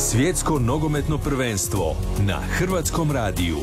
Svjetsko nogometno prvenstvo na Hrvatskom radiju.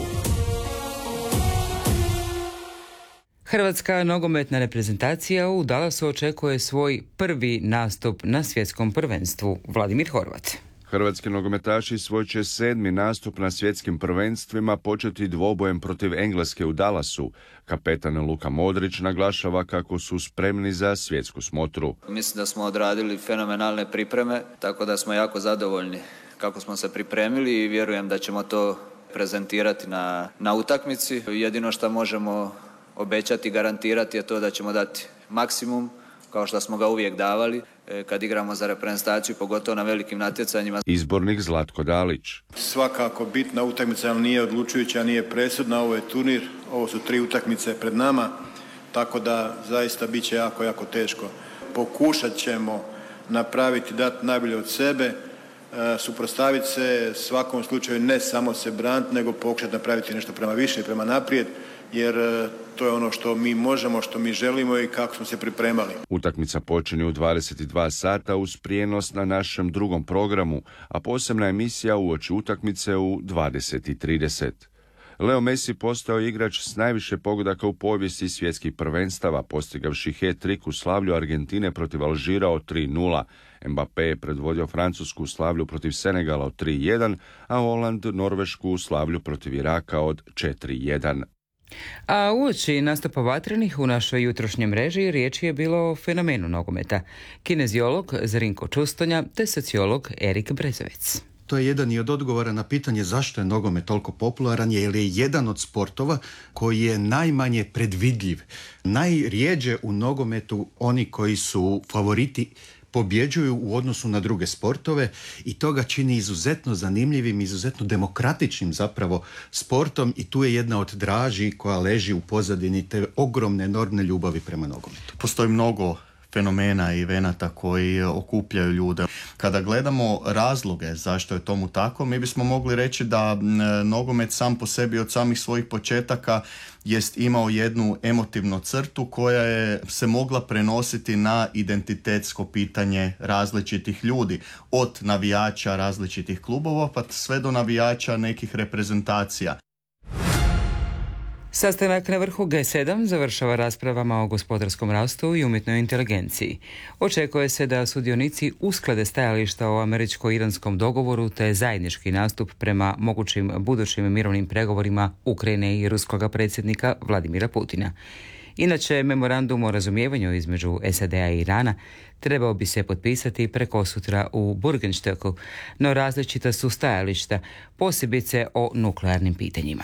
Hrvatska nogometna reprezentacija u Dallasu očekuje svoj prvi nastup na svjetskom prvenstvu. Vladimir Horvat. Hrvatski nogometaši svoj će 7. nastup na svjetskim prvenstvima početi dvobojem protiv Engleske u Dallasu. Kapetan Luka Modrić naglašava kako su spremni za svjetsku smotru. Mislim da smo odradili fenomenalne pripreme, tako da smo jako zadovoljni kako smo se pripremili i vjerujem da ćemo to prezentirati na utakmici. Jedino što možemo obećati i garantirati je to da ćemo dati maksimum, kao što smo ga uvijek davali kad igramo za reprezentaciju, pogotovo na velikim natjecanjima. Izbornik Zlatko Dalić. Svakako bitna utakmica, ali nije odlučujuća, nije presudna. Ovo je turnir, ovo su 3 utakmice pred nama, tako da zaista bit će jako, jako teško. Pokušat ćemo napraviti, dati najbolje od sebe, suprotstaviti se svakom slučaju, ne samo se braniti, nego pokušati napraviti nešto prema više i prema naprijed, jer to je ono što mi možemo, što mi želimo i kako smo se pripremali. Utakmica počinje u 22 sata uz prijenos na našem drugom programu, a posebna emisija uoči utakmice u 20:30. Leo Messi postao igrač s najviše pogodaka u povijesti svjetskih prvenstava, postigavši hat-trick u slavlju Argentine protiv Alžira od 3:0. Mbappé je predvodio Francusku u slavlju protiv Senegala od 3:1, a Holand Norvešku u slavlju protiv Iraka od 4:1. A uoči nastupa vatrenih u našoj jutrošnjoj mreži riječ je bilo o fenomenu nogometa. Kineziolog Zrinko Čustonja te sociolog Erik Brezovec. To je jedan i od odgovora na pitanje zašto je nogomet toliko popularan, jer je jedan od sportova koji je najmanje predvidljiv. Najrijeđe u nogometu oni koji su favoriti pobjeđuju u odnosu na druge sportove i to ga čini izuzetno zanimljivim, izuzetno demokratičnim zapravo sportom i tu je jedna od draži koja leži u pozadini te ogromne, enormne ljubavi prema nogometu. Postoji mnogo fenomena i evenata koji okupljaju ljude. Kada gledamo razloge zašto je tomu tako, mi bismo mogli reći da nogomet sam po sebi od samih svojih početaka jest imao jednu emotivnu crtu koja je se mogla prenositi na identitetsko pitanje različitih ljudi, od navijača različitih klubova pa sve do navijača nekih reprezentacija. Sastanak na vrhu G7 završava raspravama o gospodarskom rastu i umjetnoj inteligenciji. Očekuje se da sudionici usklade stajališta o američko-iranskom dogovoru te zajednički nastup prema mogućim budućim mirovnim pregovorima Ukrajine i ruskoga predsjednika Vladimira Putina. Inače, memorandum o razumijevanju između SAD-a i Irana trebao bi se potpisati prekosutra u Burgenstoku, no različita su stajališta, posebice o nuklearnim pitanjima.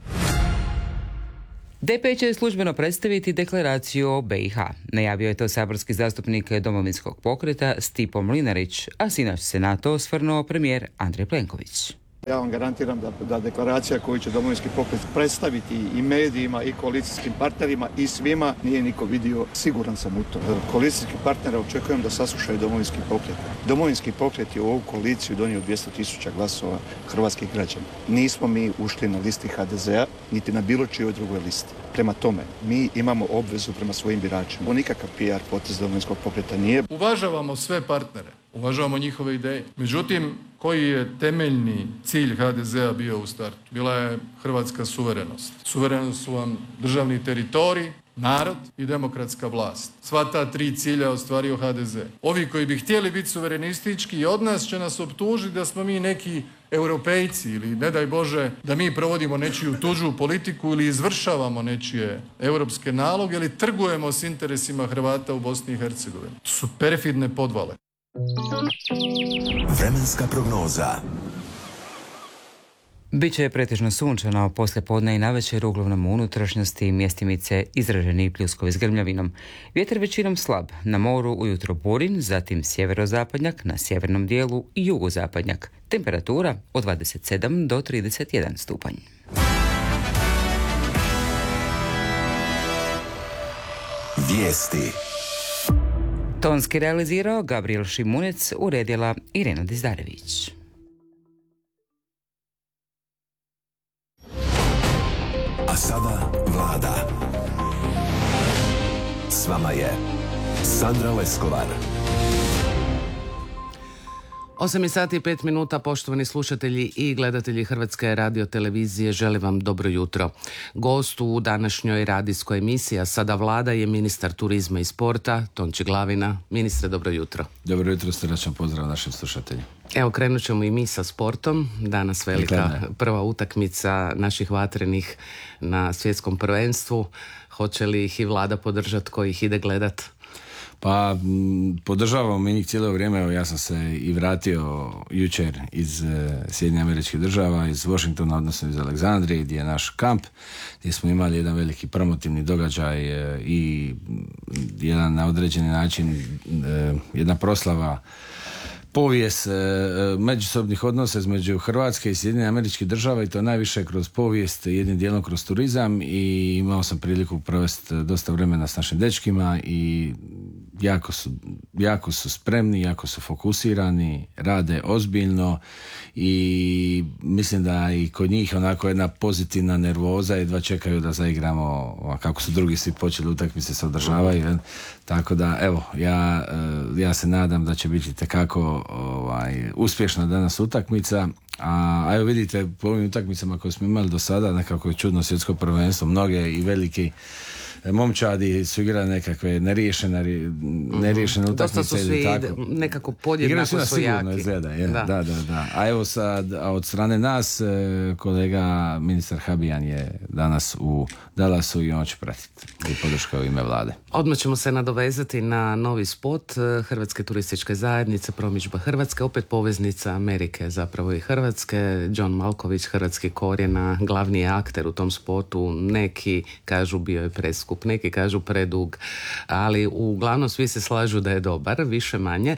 DP će službeno predstaviti deklaraciju o BiH. Najavio je to saborski zastupnik Domovinskog pokreta Stipo Mlinarić, a sinoć se na to osvrnuo premijer Andrej Plenković. Ja vam garantiram da deklaracija koju će Domovinski pokret predstaviti i medijima i koalicijskim partnerima i svima nije niko vidio, siguran sam u to. Koalicijski partnere očekujem da saslušaju Domovinski pokret. Domovinski pokret je u ovu koaliciju donio 200.000 glasova hrvatskih građana. Nismo mi ušli na listi HDZ-a, niti na bilo čijoj drugoj listi. Prema tome, mi imamo obvezu prema svojim biračima. Ovo nikakav PR potez Domovinskog pokreta nije. Uvažavamo sve partnere, uvažavamo njihove ideje. Međutim, koji je temeljni cilj HDZ-a bio u startu? Bila je hrvatska suverenost. Suverenost su vam državni teritorij, narod i demokratska vlast. Sva ta 3 cilja ostvario HDZ. Ovi koji bi htjeli biti suverenistički od nas će nas optužiti da smo mi neki europejci ili ne daj Bože da mi provodimo nečiju tuđu politiku ili izvršavamo nečije europske naloge ili trgujemo s interesima Hrvata u Bosni i Hercegovini. To su perfidne podvale. Vremenska prognoza. Biće pretežno sunčano poslijepodne i navečer, uglavnom u unutrašnjosti mjestimice izraženi pljuskovi s grmljavinom. Vjetar većinom slab, na moru ujutro burin, zatim sjeverozapadnjak, na sjevernom dijelu i jugozapadnjak. Temperatura od 27 do 31 stupanj. Vijesti. Tonski realizirao Gabriel Šimunec, uredila Irena Dizdarević. A sada vlada. S vama je Sandra Leskovar. 8:05, poštovani slušatelji i gledatelji Hrvatske radiotelevizije, želim vam dobro jutro. Gost u današnjoj radijskoj emisiji, a sada Vlada, je ministar turizma i sporta, Tonči Glavina. Ministre, dobro jutro. Dobro jutro, srdačan pozdrav našim slušateljima. Evo, krenut ćemo i mi sa sportom. Danas velika prva utakmica naših vatrenih na svjetskom prvenstvu. Hoće li ih i Vlada podržati, ko ih ide gledat? Pa podržavamo mi njih cijelo vrijeme. Evo, ja sam se i vratio jučer iz Sjedinjenih Američkih Država, iz Washingtona, odnosno iz Aleksandrije, gdje je naš kamp, gdje smo imali jedan veliki promotivni događaj i jedan na određeni način jedna proslava povijest međusobnih odnosa između Hrvatske i Sjedinjenih Američkih Država, i to najviše kroz povijest, jednim dijelom kroz turizam, i imao sam priliku provesti dosta vremena s našim dečkima i jako su spremni, jako su fokusirani, rade ozbiljno i mislim da i kod njih onako jedna pozitivna nervoza, jedva čekaju da zaigramo, kako su drugi svi počeli utakmice se održavaju. Tako da evo, ja se nadam da će biti itekako uspješna danas utakmica. A evo vidite, po ovim utakmicama koje smo imali do sada, nekako je čudno svjetsko prvenstvo, mnoge i veliki momčadi su igrali nekakve neriješene utakmice. Dosta su svi nekako podjednako su jaki. Izgleda, da. A evo sad, od strane nas, kolega ministar Habijan je danas u Dallasu i on će pratiti i podrška u ime Vlade. Odmah ćemo se nadovezati na novi spot Hrvatske turističke zajednice, promidžba Hrvatske, opet poveznica Amerike zapravo i Hrvatske. John Malković, hrvatski korijena, glavni je akter u tom spotu. Neki kažu bio je preskup, neki kažu predug, ali uglavnom svi se slažu da je dobar, više manje.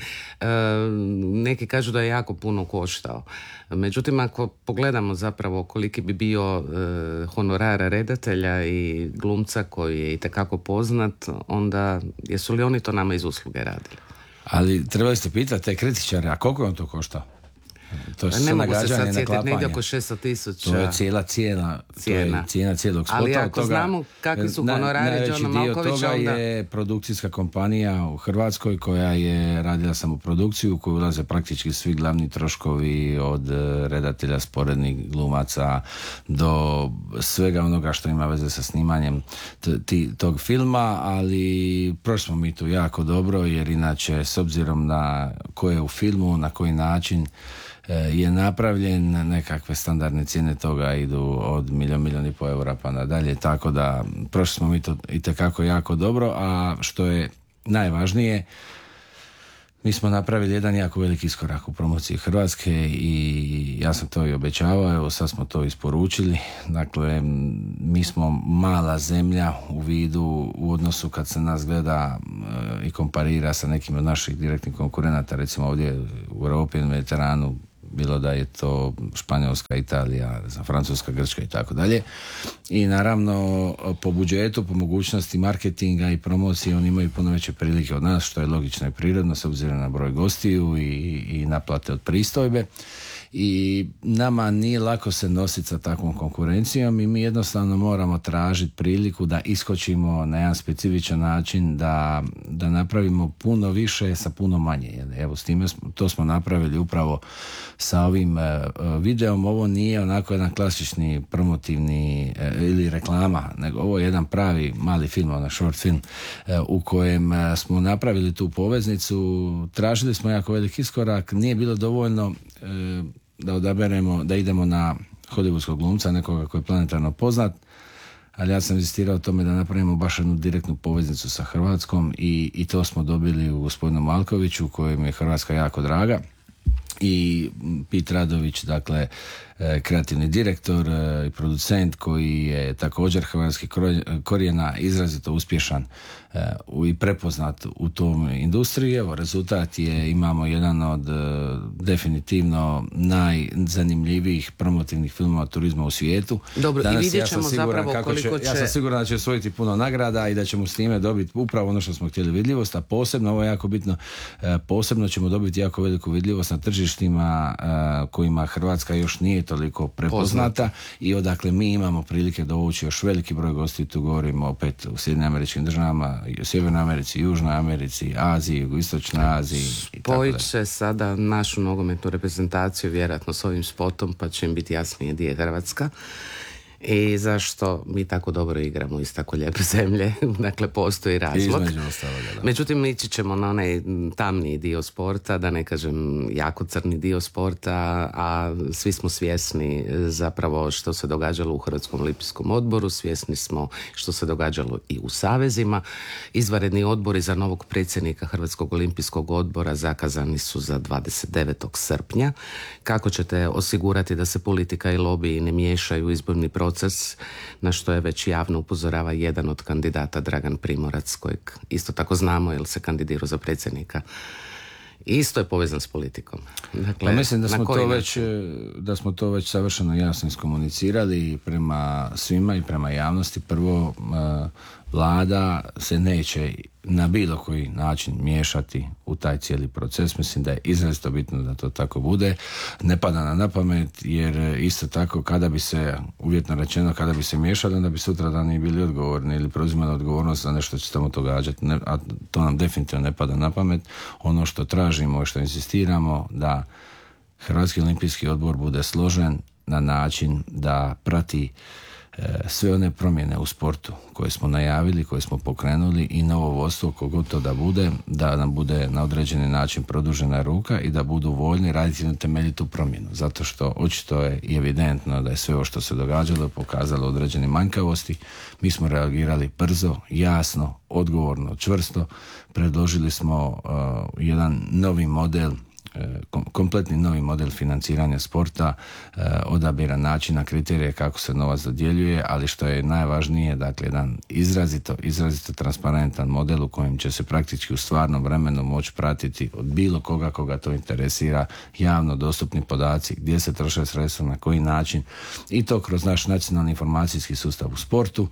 Neki kažu da je jako puno koštao. Međutim, ako pogledamo zapravo koliki bi bio honorar redatelja i glumca koji je itekako poznat, onda jesu li oni to nama iz usluge radili? Ali trebali ste pitati te kritičare, a koliko on to košta? To je ne mogu se sad sjetiti, negdje oko 600,000. To je cijela cijena. To je cijena cijelog spota. Ali ako znamo kakvi su honorari Johna Malkovića, najveći dio toga je produkcijska kompanija u Hrvatskoj koja je radila samoprodukciju, u koju ulaze praktički svi glavni troškovi, od redatelja, sporednih glumaca do svega onoga što ima veze sa snimanjem tog filma, ali prošli smo mi tu jako dobro, jer inače s obzirom na ko je u filmu, na koji način je napravljen, nekakve standardne cijene toga idu od milijun i pol eura pa nadalje, tako da prošli smo mi to itekako jako dobro. A što je najvažnije, mi smo napravili jedan jako veliki iskorak u promociji Hrvatske i ja sam to i obećavao, evo sad smo to isporučili. Dakle, mi smo mala zemlja u odnosu kad se nas gleda i komparira sa nekim od naših direktnih konkurenata, recimo ovdje u Europi i Mediteranu, bilo da je to Španjolska, Italija, Francuska, Grčka i tako dalje. I naravno po budžetu, po mogućnosti marketinga i promocije oni imaju puno veće prilike od nas, što je logično i prirodno s obzirom na broj gostiju i naplate od pristojbe. I nama nije lako se nositi sa takvom konkurencijom i mi jednostavno moramo tražiti priliku da iskočimo na jedan specifičan način, da napravimo puno više sa puno manje. Evo, s time to smo napravili upravo sa ovim videom. Ovo nije onako jedan klasični promotivni ili reklama, nego ovo je jedan pravi mali film, short film, u kojem smo napravili tu poveznicu. Tražili smo jako veliki iskorak, nije bilo dovoljno da odaberemo, da idemo na hollywoodskog glumca, nekoga koji je planetarno poznat, ali ja sam insistirao o tome da napravimo baš jednu direktnu poveznicu sa Hrvatskom i to smo dobili u gospodinu Malkoviću, kojem je Hrvatska jako draga, i Pit Radović, dakle kreativni direktor i producent koji je također hrvatski korijena, izrazito uspješan i prepoznat u tom industriji. Evo, rezultat je, imamo jedan od definitivno najzanimljivijih promotivnih filmova turizma u svijetu. Dobro, danas, i vidjet ćemo zapravo koliko će... Ja sam siguran da će osvojiti puno nagrada i da ćemo s time dobiti upravo ono što smo htjeli, vidljivost, a posebno, ovo je jako bitno, posebno ćemo dobiti jako veliku vidljivost na tržištima kojima Hrvatska još nije toliko prepoznata i odakle mi imamo prilike dovući još veliki broj gostiju. Tu govorimo opet u Sjedinjenim Američkim Državama, u Sjevernoj Americi, Južnoj Americi, Aziji, Jugoistočnoj Aziji. Spojit će sada našu nogometnu reprezentaciju vjerojatno s ovim spotom, pa će im biti jasnije gdje je Hrvatska i zašto mi tako dobro igramo iz tako lijepe zemlje. Dakle, postoji razlog. Međutim, ići ćemo na onaj tamniji dio sporta, da ne kažem jako crni dio sporta, a svi smo svjesni zapravo što se događalo u Hrvatskom olimpijskom odboru, svjesni smo što se događalo i u savezima. Izvanredni odbori za novog predsjednika Hrvatskog olimpijskog odbora zakazani su za 29. srpnja. Kako ćete osigurati da se politika i lobiji ne miješaju u izborni proces, na što je već javno upozorava jedan od kandidata, Dragan Primorac, kojeg isto tako znamo jer se kandidirao za predsjednika. Isto je povezan s politikom. Dakle, pa mislim da smo to već savršeno jasno iskomunicirali prema svima i prema javnosti. Prvo, Vlada se neće na bilo koji način miješati u taj cijeli proces. Mislim da je izrazito bitno da to tako bude. Ne pada nam na pamet, jer isto tako kada bi se, uvjetno rečeno, kada bi se miješali, onda bi sutradan i bili odgovorni ili preuzimali odgovornost za nešto će tamo događati. A to nam definitivno ne pada na pamet. Ono što tražimo i što insistiramo da Hrvatski olimpijski odbor bude složen na način da prati sve one promjene u sportu koje smo najavili, koje smo pokrenuli i novo vodstvo, kogod to da bude, da nam bude na određeni način produžena ruka i da budu voljni raditi na temeljitu promjenu. Zato što očito je i evidentno da je sve ovo što se događalo pokazalo određene manjkavosti. Mi smo reagirali brzo, jasno, odgovorno, čvrsto. Predložili smo jedan novi model, kompletni novi model financiranja sporta, odabira načina, kriterije kako se novac dodjeljuje, ali što je najvažnije, dakle, jedan izrazito transparentan model u kojem će se praktički u stvarnom vremenu moći pratiti od bilo koga to interesira, javno dostupni podaci, gdje se troše sredstva, na koji način, i to kroz naš nacionalni informacijski sustav u sportu,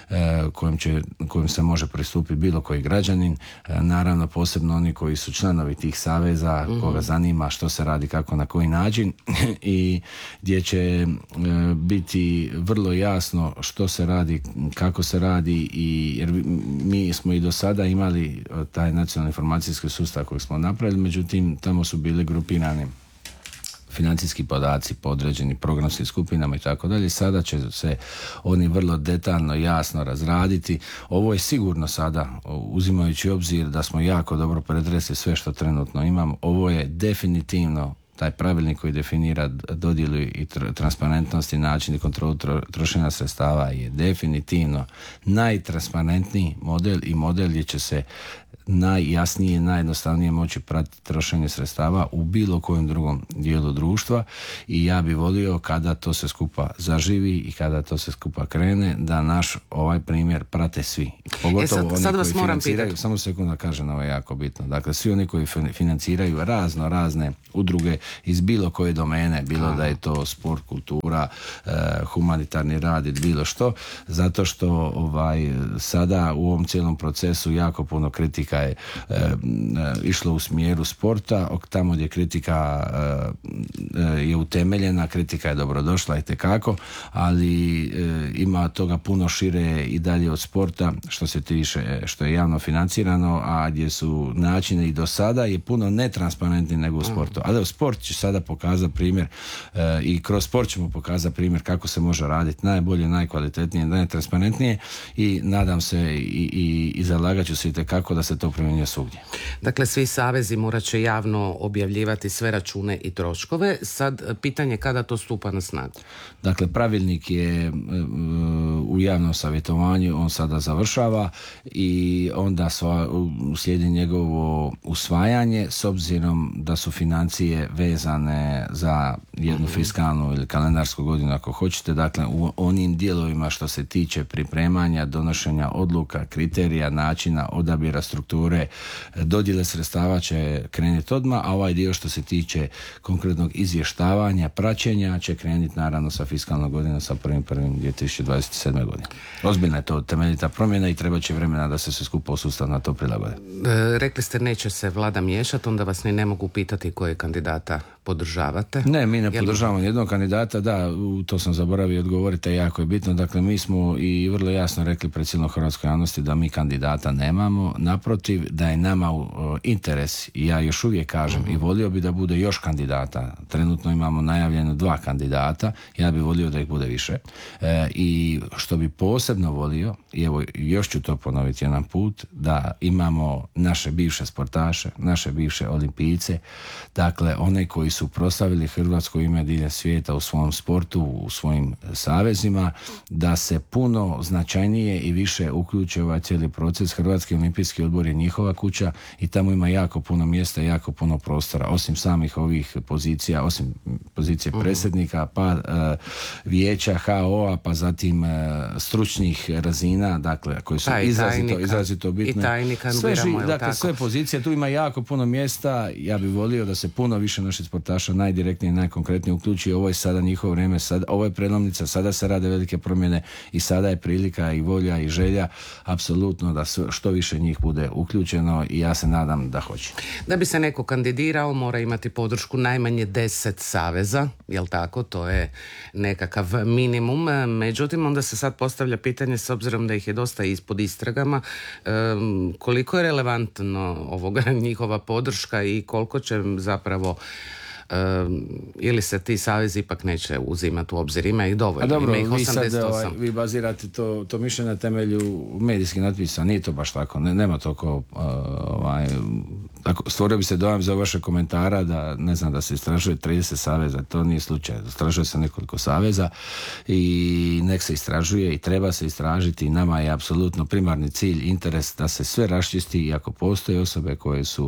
kojim se može pristupiti bilo koji građanin, naravno posebno oni koji su članovi tih saveza, koga zanima što se radi, kako, na koji način, i gdje će biti vrlo jasno što se radi, kako se radi, jer mi smo i do sada imali taj nacionalni informacijski sustav koji smo napravili, međutim tamo su bili grupirani financijski podaci po određenim programskim skupinama i tako dalje. Sada će se oni vrlo detaljno, jasno razraditi. Ovo je sigurno sada, uzimajući obzir da smo jako dobro pretresli sve što trenutno imamo, ovo je definitivno taj pravilnik koji definira dodjelu i transparentnost i način i kontrolu trošenja sredstava je definitivno najtransparentniji model i model gdje će se najjasnije i najjednostavnije moći pratiti trošenje sredstava u bilo kojem drugom dijelu društva, i ja bi volio kada to se skupa zaživi i kada to se skupa krene, da naš ovaj primjer prate svi. Pogotovo oni koji financiraju, samo sekunda kažem, ovo je jako bitno. Dakle, svi oni koji financiraju razne udruge iz bilo koje domene, bilo da je to sport, kultura, humanitarni rad ili bilo što, zato što sada u ovom cijelom procesu jako puno kritika je išlo u smjeru sporta, tamo gdje kritika je utemeljena, kritika je dobrodošla itekako, ali ima toga puno šire i dalje od sporta, što se tiče, što je javno financirano, a gdje su načine i do sada je puno netransparentni nego u sportu. Ali u sport će sada pokazati primjer i kroz sport ćemo pokazati primjer kako se može raditi najbolje, najkvalitetnije, najtransparentnije, i nadam se i zalagat ću se itekako da se to primjenjuje svugdje. Dakle, svi savezi morat će javno objavljivati sve račune i troškove. Sad, pitanje kada to stupa na snagu? Dakle, pravilnik je u javnom savjetovanju, on sada završava i onda slijedi njegovo usvajanje, s obzirom da su financije vezane za jednu fiskalnu ili kalendarsku godinu, ako hoćete. Dakle, u onim dijelovima što se tiče pripremanja, donošenja odluka, kriterija, načina, odabira, strukture, dodjele sredstava će krenuti odmah, a ovaj dio što se tiče konkretnog izvještavanja, praćenja će krenuti naravno sa fiskalnom godinom, sa 1.1.2027. godine. Ozbiljna je to temeljita promjena i treba će vremena da se sve skupa u sustav na to prilagode. Rekli ste neće se Vlada miješati, onda vas ni ne mogu pitati koje kandidata podržavate? Ne, mi ne podržavamo jednog kandidata, da, to sam zaboravio odgovoriti, jako je bitno. Dakle, mi smo i vrlo jasno rekli pred cijelom hrvatskoj javnosti da mi kandidata nemamo, naprotiv, da je nama interes, i ja još uvijek kažem, i volio bi da bude još kandidata. Trenutno imamo najavljeno 2 kandidata, ja bi volio da ih bude više. I što bi posebno volio, i evo još ću to ponoviti jedan put, da imamo naše bivše sportaše, naše bivše olimpijce, dakle one koji su proslavili hrvatsko ime diljem svijeta u svom sportu, u svojim savezima, da se puno značajnije i više uključe ovaj cijeli proces. Hrvatski olimpijski odbor je njihova kuća i tamo ima jako puno mjesta, jako puno prostora, osim samih ovih pozicija, osim pozicije predsjednika, pa vijeća HO-a, pa zatim stručnih razina, dakle, koji su izrazito bitne. I tajnika biramo, dakle, sve pozicije, tu ima jako puno mjesta. Ja bih volio da se puno više naših sportaša najdirektnije i najkonkretnije uključi. Ovo je sada njihovo vrijeme, ovo je prelomnica, sada se rade velike promjene i sada je prilika i volja i želja apsolutno da što više njih bude uključeno i ja se nadam da hoće. Da bi se neko kandidirao mora imati podršku najmanje 10 saveza, jel tako? To je nekakav minimum. Međutim, onda se sad postavlja pitanje, s obzirom da ih je dosta ispod istragama, koliko je relevantno ovoga njihova podrška i koliko će zapravo ili se ti savezi ipak neće uzimati u obzir, ima ih dovoljno. A dobro, ima ih 88. vi bazirate to mišljenje na temelju medijskih natpisa, nije to baš tako, nema toliko stvorio bi se dojam za vaše komentara da, ne znam, da se istražuje 30 saveza, to nije slučaj, istražuje se nekoliko saveza i nek se istražuje i treba se istražiti. Nama je apsolutno primarni cilj, interes da se sve raščisti i ako postoje osobe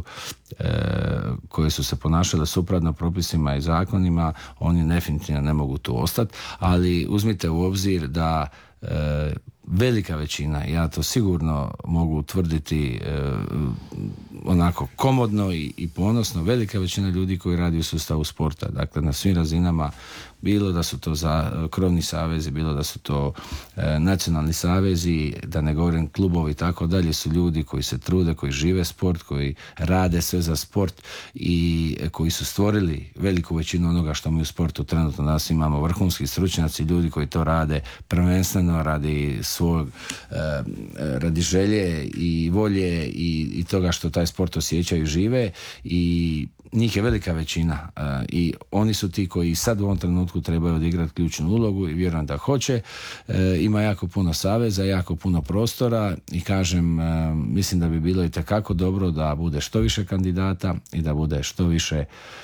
koje su se ponašale suprotno propisima i zakonima, oni definitivno ne mogu tu ostati, ali uzmite u obzir da velika većina, ja to sigurno mogu utvrditi onako komodno i ponosno, velika većina ljudi koji radi u sustavu sporta, dakle na svim razinama, bilo da su to krovni savezi, bilo da su to nacionalni savezi, da ne govorim klubovi i tako dalje, su ljudi koji se trude, koji žive sport, koji rade sve za sport i koji su stvorili veliku većinu onoga što mi u sportu trenutno danas imamo. Vrhunski stručnjaci, ljudi koji to rade prvenstveno radi svog, radi želje i volje i toga što taj sport osjećaju, žive, i njih je velika većina i oni su ti koji sad u ovom trenutku trebaju odigrati ključnu ulogu i vjerujem da hoće. Ima jako puno saveza, jako puno prostora i kažem, mislim da bi bilo itekako dobro da bude što više kandidata i da bude što više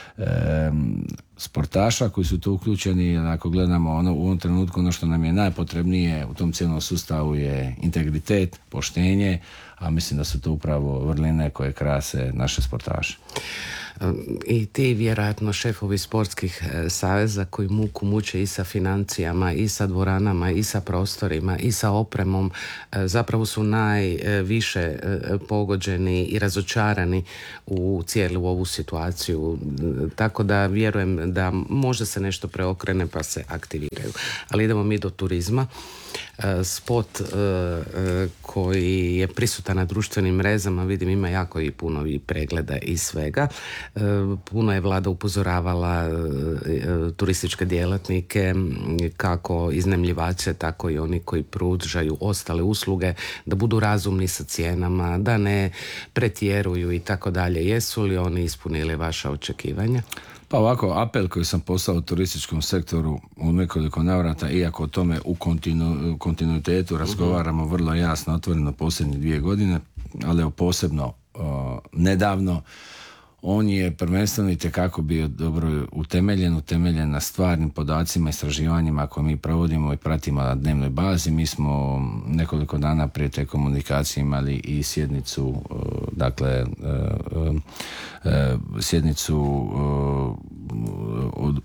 sportaša koji su tu uključeni. Ako gledamo u ovom trenutku, ono što nam je najpotrebnije u tom cijelom sustavu je integritet, poštenje, a mislim da su to upravo vrline koje krase naše sportaše. I ti vjerojatno šefovi sportskih saveza koji muku muče i sa financijama, i sa dvoranama, i sa prostorima, i sa opremom, zapravo su najviše pogođeni i razočarani u cijelu ovu situaciju. Tako da vjerujem da možda se nešto preokrene pa se aktiviraju. Ali idemo mi do turizma. Spot koji je prisutan na društvenim mrežama, vidim ima jako i puno i pregleda i svega. Puno je vlada upozoravala turističke djelatnike, kako iznajmljivače, tako i oni koji pružaju ostale usluge, da budu razumni sa cijenama, da ne pretjeruju i tako dalje. Jesu li oni ispunili vaša očekivanja? Pa ovako, apel koji sam poslao u turističkom sektoru u nekoliko navrata, iako o tome u kontinuitetu razgovaramo vrlo jasno, otvoreno posljednje 2 godine, ali posebno nedavno, on je prvenstveno itekako bio dobro utemeljen na stvarnim podacima, istraživanjima koje mi provodimo i pratimo na dnevnoj bazi. Mi smo nekoliko dana prije te komunikacije imali i sjednicu, sjednicu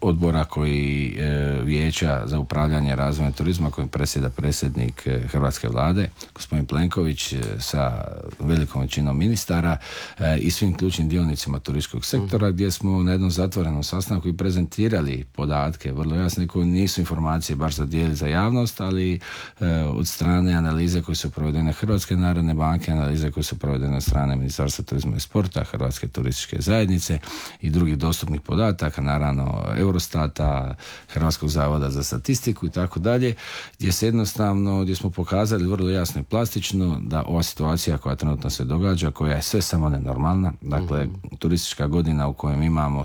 odbora koji vijeća za upravljanje razvojem turizma kojim predsjeda predsjednik Hrvatske vlade, gospodin Plenković, sa velikom većinom ministara i svim ključnim dionicima turističkog sektora, gdje smo na jednom zatvorenom sastanku i prezentirali podatke vrlo jasne koje nisu informacije baš za dijeli za javnost, ali od strane analize koje su provedene Hrvatske narodne banke, analize koje su provedene od strane Ministarstva turizma i sporta, Hrvatske turističke zajednice i drugih dostupnih podataka, naravno Eurostata, Hrvatskog zavoda za statistiku i tako dalje, gdje smo pokazali vrlo jasno i plastično da ova situacija koja trenutno se događa, koja je sve samo nenormalna, dakle turistička godina u kojem imamo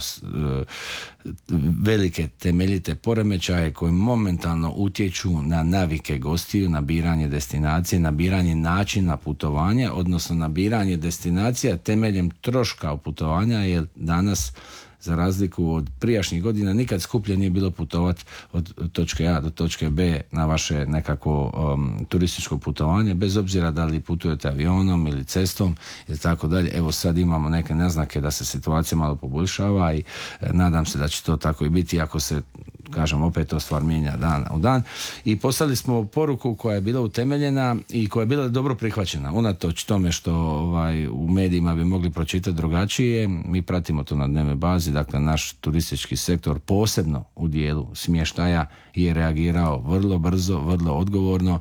velike temeljite poremećaje koji momentalno utječu na navike gostiju, na biranje destinacije, na biranje načina putovanja, odnosno na biranje destinacija temeljem troška putovanja, jer danas za razliku od prijašnjih godina nikad skuplje nije bilo putovati od točke A do točke B na vaše nekako turističko putovanje, bez obzira da li putujete avionom ili cestom ili tako dalje. Evo sad imamo neke naznake da se situacija malo poboljšava i nadam se da će to tako i biti, ako se, kažem, opet to stvar mijenja dan u dan. I poslali smo poruku koja je bila utemeljena i koja je bila dobro prihvaćena, unatoč tome što u medijima bi mogli pročitati drugačije. Mi pratimo to na dnevnoj bazi. Dakle, naš turistički sektor, posebno u dijelu smještaja, je reagirao vrlo brzo, vrlo odgovorno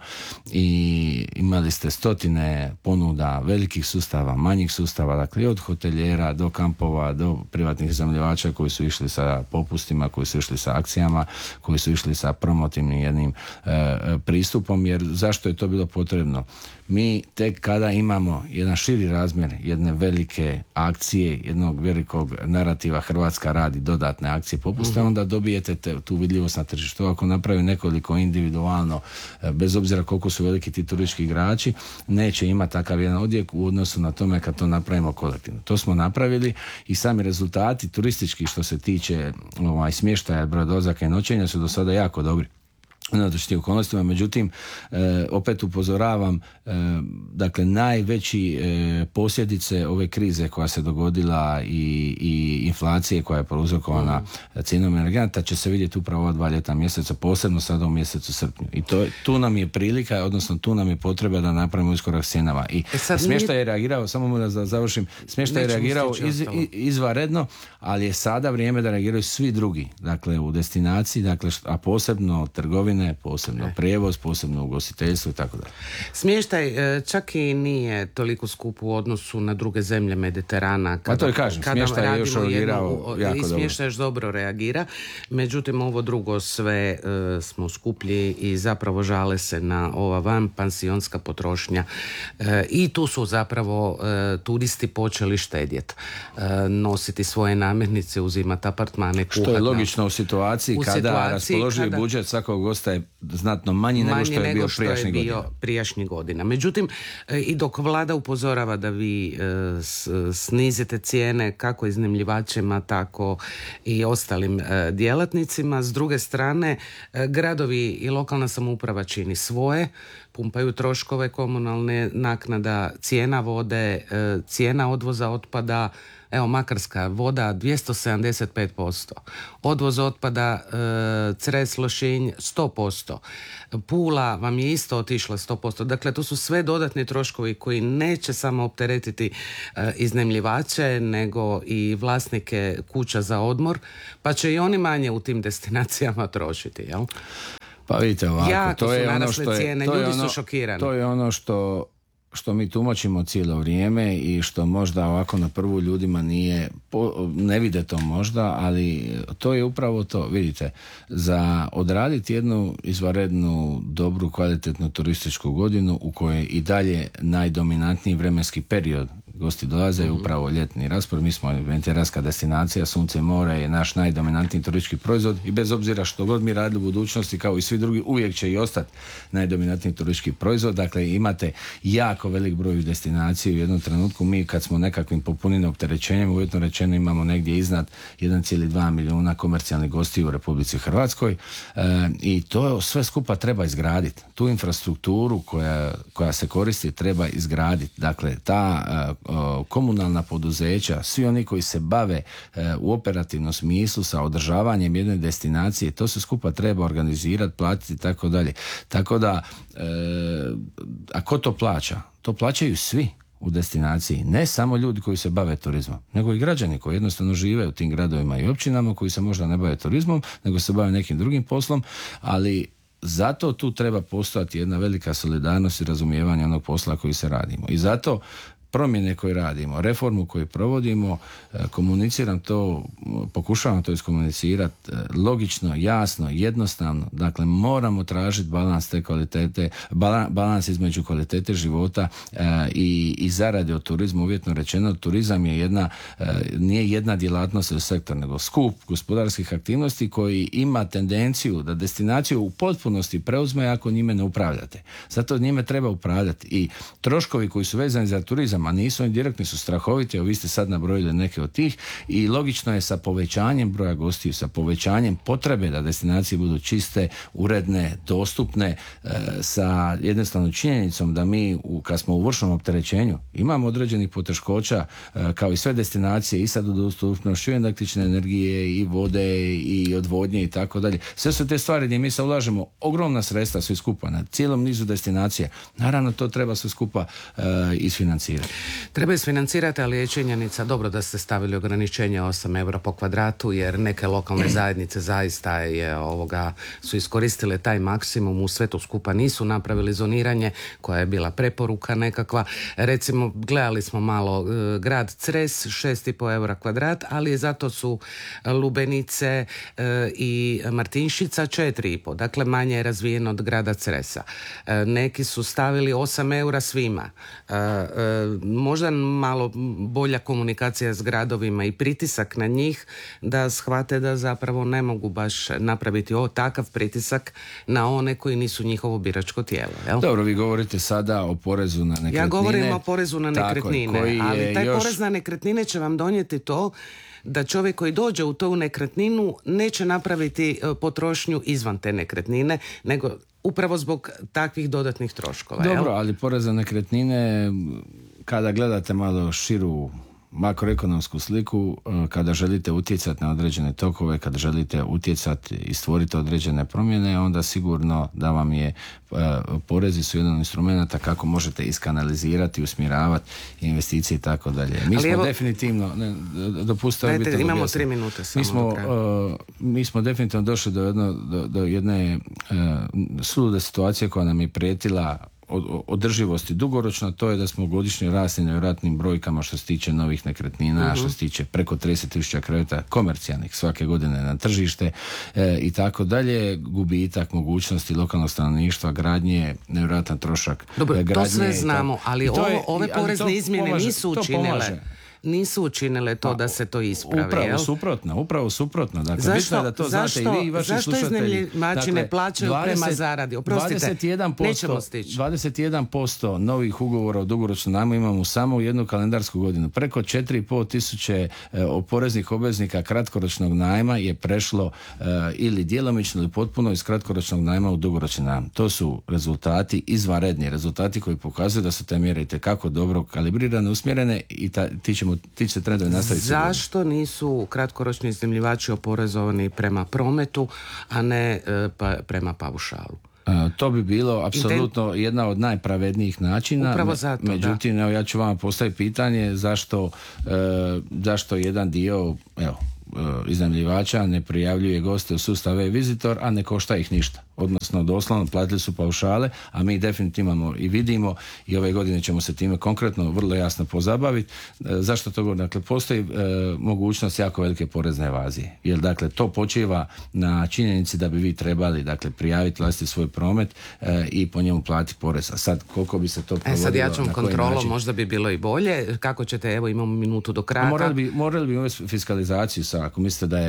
i imali ste stotine ponuda velikih sustava, manjih sustava, dakle od hotelijera do kampova, do privatnih iznajmljivača koji su išli sa popustima, koji su išli sa akcijama, koji su išli sa promotivnim jednim pristupom, jer zašto je to bilo potrebno? Mi tek kada imamo jedan širi razmjer jedne velike akcije, jednog velikog narativa Hrvatska radi dodatne akcije popusta, onda dobijete tu vidljivost na tržištu. Ako napravi nekoliko individualno, bez obzira koliko su veliki ti turistički igrači, neće imati takav jedan odjek u odnosu na tome kad to napravimo kolektivno. To smo napravili i sami rezultati turistički što se tiče smještaja, broja dolazaka i noćenja su do sada jako dobri. Unatoč tim okolnostima, međutim, opet upozoravam, dakle, najveći posljedice ove krize koja se dogodila i inflacije koja je prouzrokovana cijenom energenata će se vidjeti upravo ova 2 ljetna mjeseca, posebno sada u mjesecu srpnju. I tu nam je prilika, odnosno tu nam je potreba da napravimo iskorak s cijenama. I smještaj je reagirao, samo da završim, smještaj je reagirao izvanredno, ali je sada vrijeme da reagiraju svi drugi, dakle, u destinaciji, dakle, a posebno trgovine, posebno prijevoz, posebno ugostiteljstvo i tako dalje. Smještaj čak i nije toliko skup u odnosu na druge zemlje Mediterana. Pa to je kažem, smještaj je još reagirao jako dobro. I smještaj još dobro reagira. Međutim, ovo drugo sve smo skuplji i zapravo žale se na ova vanpansionska potrošnja. I tu su zapravo turisti počeli štedjeti. Nositi svoje namirnice, uzimati apartmane, kuhati. Što je logično u situaciji kada raspoloživi budžet svakog gosta je znatno manji nego što je bio prijašnjih godina. Međutim, i dok vlada upozorava da vi snizite cijene kako iznajmljivačima, tako i ostalim djelatnicima, s druge strane, gradovi i lokalna samouprava čini svoje, pumpaju troškove komunalne naknada, cijena vode, cijena odvoza otpada. Evo, Makarska voda 275%, odvoz otpada Cres, Lošinj 100%, Pula vam je isto otišla 100%. Dakle, to su sve dodatni troškovi koji neće samo opteretiti iznajmljivače, nego i vlasnike kuća za odmor, pa će i oni manje u tim destinacijama trošiti, jel? Pa vidite ovako, jako to je ono što je cijene, ljudi su šokirani. To je ono što mi tumačimo cijelo vrijeme i što možda ovako na prvu ljudima ne vide to možda, ali to je upravo to. Vidite, za odraditi jednu izvanrednu, dobru, kvalitetnu turističku godinu u kojoj i dalje najdominantniji vremenski period gosti dolaze, upravo ljetni raspored. Mi smo mediteranska destinacija, sunce i more je naš najdominantniji turistički proizvod i bez obzira što god mi radili u budućnosti, kao i svi drugi, uvijek će i ostati najdominantniji turistički proizvod. Dakle, imate jako velik broj destinacija u jednom trenutku. Mi kad smo nekakvim popunim opterećenjem, uvjetno rečeno, imamo negdje iznad 1,2 milijuna komercijalnih gostiju u Republici Hrvatskoj i to sve skupa treba izgraditi. Tu infrastrukturu koja se koristi treba izgraditi. Dakle, ta komunalna poduzeća, svi oni koji se bave u operativnom smislu sa održavanjem jedne destinacije, to se skupa treba organizirati, platiti i tako dalje. Tako da, a ko to plaća? To plaćaju svi u destinaciji, ne samo ljudi koji se bave turizmom, nego i građani koji jednostavno žive u tim gradovima i općinama, koji se možda ne bave turizmom, nego se bave nekim drugim poslom, ali zato tu treba postojati jedna velika solidarnost i razumijevanje onog posla koji se radimo. I zato promjene koje radimo, reformu koju provodimo, komuniciram to, pokušavam to iskomunicirati logično, jasno, jednostavno. Dakle, moramo tražiti balans te kvalitete, balans između kvalitete života i zarade od turizma. Uvjetno rečeno, turizam je nije jedna djelatnost ili sektor, nego skup gospodarskih aktivnosti koji ima tendenciju da destinaciju u potpunosti preuzme ako njime ne upravljate. Zato njime treba upravljati i troškovi koji su vezani za turizam, a nisu oni direktni, su strahoviti, vi ste sad nabrojili neke od tih, i logično je sa povećanjem broja gostiju, sa povećanjem potrebe da destinacije budu čiste, uredne, dostupne, sa jednostavnom činjenicom da mi kad smo u vršnom opterećenju imamo određenih poteškoća kao i sve destinacije, i sad u dostupnošću električne energije i vode i odvodnje i tako dalje. Sve su te stvari gdje mi se ulažemo ogromna sredstva svi skupa na cijelom nizu destinacija. Naravno, to treba sve skupa isfinancirati. Treba isfinancirati, ali je činjenica dobro da ste stavili ograničenje 8 eura po kvadratu, jer neke lokalne zajednice zaista su iskoristile taj maksimum, u sve to skupa nisu napravili zoniranje koja je bila preporuka nekakva. Recimo, gledali smo malo grad Cres, 6,5 eura kvadrat, ali zato su Lubenice i Martinšica 4,5, dakle manje je razvijen od grada Cresa. Neki su stavili 8 eura svima. Možda malo bolja komunikacija s gradovima i pritisak na njih da shvate da zapravo ne mogu baš napraviti takav pritisak na one koji nisu njihovo biračko tijelo. Jel? Dobro, vi govorite sada o porezu na nekretnine. Ja govorim o porezu na nekretnine, ali taj porez na nekretnine će vam donijeti to da čovjek koji dođe u tu nekretninu neće napraviti potrošnju izvan te nekretnine, nego upravo zbog takvih dodatnih troškova. Dobro, jel? ali porez na nekretnine, kada gledate malo širu makroekonomsku sliku, kada želite utjecati na određene tokove, kada želite utjecati i stvoriti određene promjene, onda sigurno da vam je porezi su jedan od instrumenta kako možete iskanalizirati, usmjeravati investicije i tako dalje. Mi smo definitivno, imamo 3 minute samo. Mi smo definitivno došli do jedne sulude situacije koja nam je prijetila održivosti dugoročno. To je da smo godišnje rasli nevjerojatnim brojkama što se tiče novih nekretnina, što se tiče preko 30.000 kreveta komercijalnih svake godine na tržište i tako dalje. Gubitak mogućnosti lokalnog stanovništva, gradnje, nevjerojatan trošak. Dobro, gradnje, to sve znamo, ali ove porezne izmjene nisu učinile. Nisu učinile to da se to ispravi. Upravo suprotno. Dakle, bitno je da to znate i vi i vaši slušatelji. Zašto iznajmljivači ne plaćaju prema zaradi? Oprostite, nećemo stići. 21% novih ugovora o dugoročnom najmu imamo samo u jednu kalendarsku godinu. Preko 4,5 tisuće poreznih obveznika kratkoročnog najma je prešlo ili djelomično ili potpuno iz kratkoročnog najma u dugoročni najam. To su rezultati, izvanredni rezultati koji pokazuju da su te mjere itekako dobro kalibrirane, usmjerene i ti će trendovi nastaviti. Zašto nisu kratkoročni iznajmljivači oporezovani prema prometu, a ne prema paušalu? To bi bilo apsolutno jedna od najpravednijih načina. Upravo zato, međutim, evo, ja ću vam postaviti pitanje zašto jedan dio iznajmljivača ne prijavljuje goste u sustav e-Visitor, a ne košta ih ništa. Odnosno, doslovno platili su paušale, a mi definitivno imamo i vidimo i ove godine ćemo se time konkretno vrlo jasno pozabaviti. Zašto to govorim? Dakle, postoji mogućnost jako velike porezne evazije. Jer, dakle, to počiva na činjenici da bi vi trebali, dakle, prijaviti vlastiti svoj promet i po njemu platiti porez. A sad, koliko bi se to provodilo? Sad jačom kontrolom možda bi bilo i bolje. Kako ćete, evo, imamo minutu do kraja. Morali bi uvesti fiskalizaciju, ako mislite da je